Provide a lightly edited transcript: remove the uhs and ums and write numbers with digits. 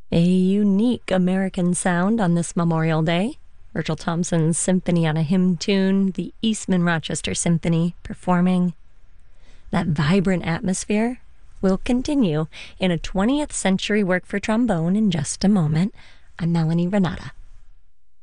A unique American sound on this Memorial Day. Virgil Thompson's Symphony on a Hymn Tune, the Eastman Rochester Symphony performing. That vibrant atmosphere will continue in a 20th century work for trombone in just a moment. I'm Melanie Renata.